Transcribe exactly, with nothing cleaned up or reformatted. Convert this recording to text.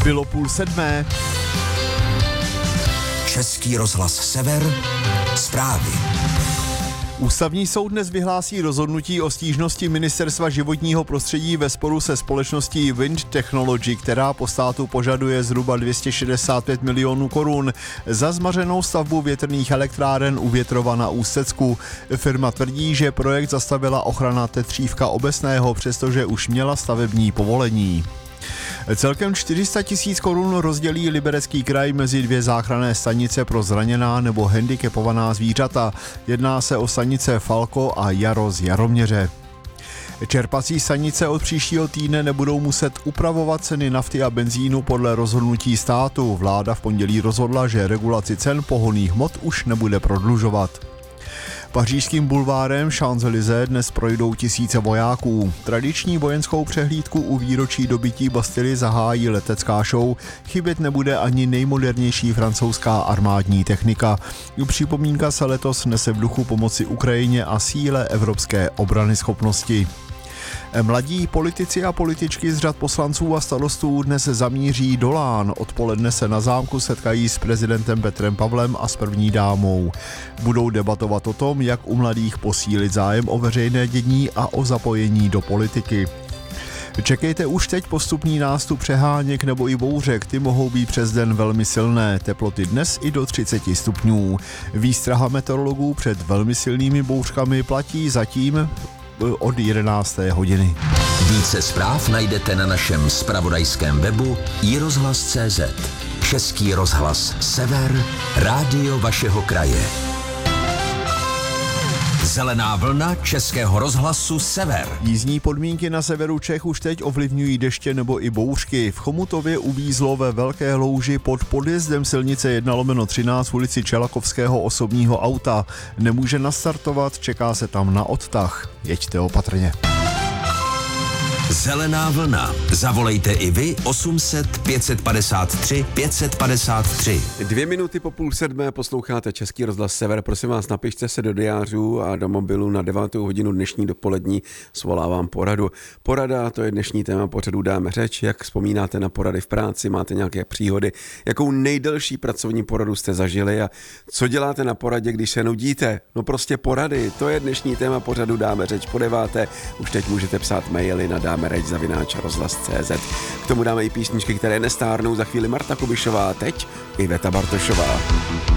Bylo půl sedmé. Český rozhlas Sever, zprávy. Ústavní soud dnes vyhlásí rozhodnutí o stížnosti Ministerstva životního prostředí ve sporu se společností Wind Technology, která po státu požaduje zhruba dvě stě šedesát pět milionů korun za zmařenou stavbu větrných elektráren u Větrova na Ústecku. Firma tvrdí, že projekt zastavila ochrana Tetřívka Obecného, přestože už měla stavební povolení. Celkem čtyři sta tisíc korun rozdělí Liberecký kraj mezi dvě záchranné stanice pro zraněná nebo handicapovaná zvířata. Jedná se o stanice Falko a Jaro z Jaroměře. Čerpací stanice od příštího týdne nebudou muset upravovat ceny nafty a benzínu podle rozhodnutí státu. Vláda v pondělí rozhodla, že regulaci cen pohonných hmot už nebude prodlužovat. Pařížským bulvárem Champs-Élysées dnes projdou tisíce vojáků. Tradiční vojenskou přehlídku u výročí dobytí Bastily zahájí letecká show. Chybět nebude ani nejmodernější francouzská armádní technika. Připomínka se letos nese v duchu pomoci Ukrajině a síle evropské obranyschopnosti. Mladí politici a političky z řad poslanců a starostů dnes zamíří do Lán. Odpoledne se na zámku setkají s prezidentem Petrem Pavlem a s první dámou. Budou debatovat o tom, jak u mladých posílit zájem o veřejné dění a o zapojení do politiky. Čekejte už teď postupný nástup přeháněk nebo i bouřek, ty mohou být přes den velmi silné, teploty dnes i do třicet stupňů. Výstraha meteorologů před velmi silnými bouřkami platí zatím od jedenácté hodiny. Více zpráv najdete na našem zpravodajském webu i rozhlas tečka cé zet. Český rozhlas Sever, rádio vašeho kraje. Zelená vlna Českého rozhlasu Sever. Jízdní podmínky na severu Čech už teď ovlivňují deště nebo i bouřky. V Chomutově uvízlo ve velké louži pod podjezdem silnice jedna lomeno třináct v ulici Čelakovského osobního auta. Nemůže nastartovat, čeká se tam na odtah. Jeďte opatrně. Zelená vlna. Zavolejte i vy osm set pět padesát tři pět padesát tři. Dvě minuty po půl sedmé posloucháte Český rozhlas Sever. Prosím vás, napište se do diářů a do mobilu na devátou hodinu dnešní dopolední. Svolávám poradu. Porada, to je dnešní téma pořadu Dáme řeč. Jak vzpomínáte na porady v práci, máte nějaké příhody? Jakou nejdelší pracovní poradu jste zažili a co děláte na poradě, když se nudíte? No prostě porady, to je dnešní téma pořadu Dáme řeč. Po deváté už teď můžete psát maily na dáme reč zavináč rozhlas tečka cé zet. K tomu dáme i písničky, které nestárnou. Za chvíli Marta Kubišová, teď Iveta Bartošová.